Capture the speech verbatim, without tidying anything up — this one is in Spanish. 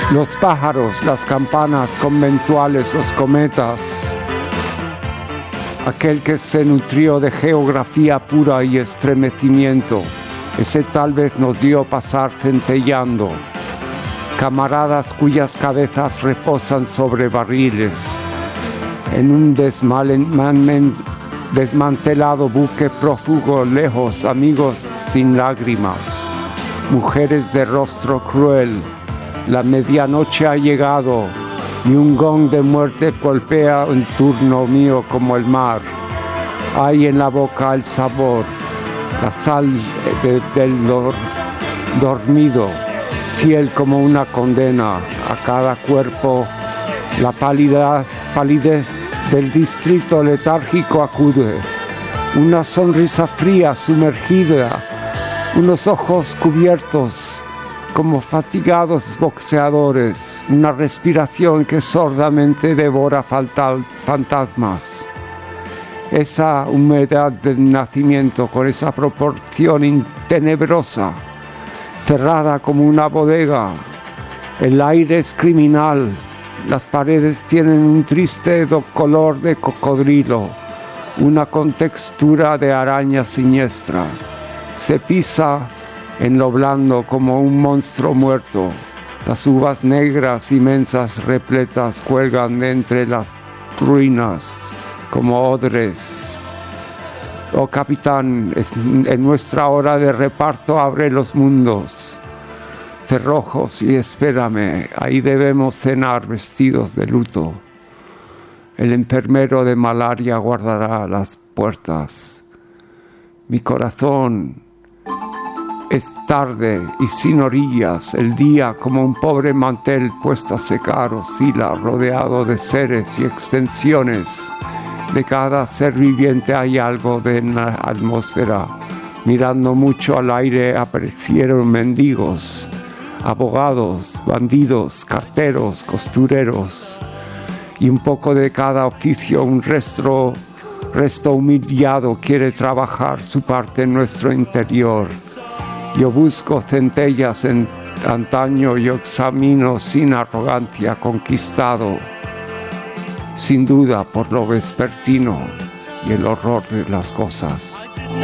Los pájaros, las campanas conventuales, los cometas. Aquel que se nutrió de geografía pura y estremecimiento, ese tal vez nos dio pasar centelleando. Camaradas cuyas cabezas reposan sobre barriles, en un desmalen, desmantelado buque prófugo lejos, amigos sin lágrimas, mujeres de rostro cruel. La medianoche ha llegado y un gong de muerte golpea en turno mío como el mar. Hay en la boca el sabor, la sal de, del dor, dormido, fiel como una condena a cada cuerpo. La palidez, palidez del distrito letárgico acude, una sonrisa fría sumergida, unos ojos cubiertos como fatigados boxeadores, una respiración que sordamente devora fantasmas. Esa humedad del nacimiento con esa proporción tenebrosa, cerrada como una bodega. El aire es criminal, las paredes tienen un triste color de cocodrilo, una contextura de araña siniestra. Se pisa en lo blando como un monstruo muerto. Las uvas negras inmensas repletas cuelgan de entre las ruinas como odres. Oh capitán, es, en nuestra hora de reparto abre los mundos. Cerrojos y espérame, ahí debemos cenar vestidos de luto. El enfermero de malaria guardará las puertas. Mi corazón es tarde y sin orillas, el día como un pobre mantel puesto a secar oscila, rodeado de seres y extensiones. De cada ser viviente hay algo de la atmósfera. Mirando mucho al aire aparecieron mendigos, abogados, bandidos, carteros, costureros, y un poco de cada oficio. Un resto, resto humillado quiere trabajar su parte en nuestro interior. Yo busco centellas en antaño, yo examino sin arrogancia, conquistado, sin duda por lo vespertino y el horror de las cosas.